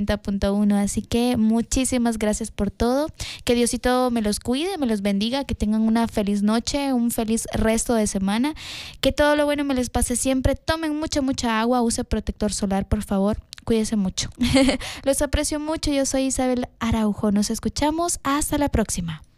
90.1. Así que muchísimas gracias por todo. Que Diosito me los cuide, me los bendiga, que tengan una feliz noche, un feliz resto de semana. Que todo lo bueno me les pase siempre. Tomen mucha agua, use protector solar, por favor. Cuídense mucho. Los aprecio mucho. Yo soy Isabel Araujo. Nos escuchamos. Hasta la próxima.